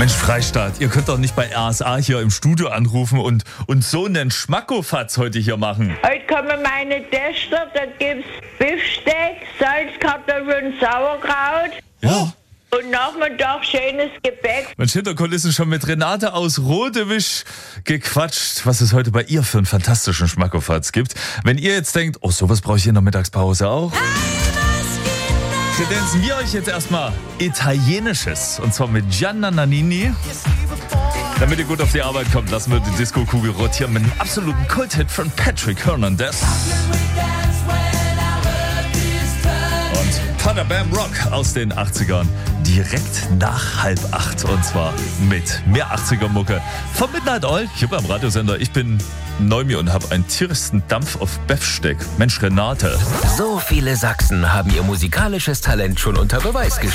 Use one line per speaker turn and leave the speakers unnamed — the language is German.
Mensch, Freistaat, ihr könnt doch nicht bei RSA hier im Studio anrufen und so einen Schmackofatz heute hier machen.
Heute kommen meine Tester, da gibt's Beefsteak, Salzkartoffeln, Sauerkraut.
Ja.
Und Nachmittag schönes Gebäck.
Mensch, Hinterkulissen schon mit Renate aus Rodewisch gequatscht, was es heute bei ihr für einen fantastischen Schmackofatz gibt. Wenn ihr jetzt denkt, oh, sowas brauche ich in der Mittagspause auch. Kredenzen wir euch jetzt erstmal Italienisches. Und zwar mit Gianna Nannini. Damit ihr gut auf die Arbeit kommt, lassen wir die Disco-Kugel rotieren mit einem absoluten Kulthit von Patrick Hernandez. Und Padabam Rock aus den 80ern. Direkt nach 7:30. Und zwar mit mehr 80er-Mucke. Vom Midnight Oil, hier beim Radiosender. Ich bin Neumi und habe einen tierischsten Dampf auf Beefsteak. Mensch, Renate.
So viele Sachsen haben ihr musikalisches Talent schon unter Beweis gestellt.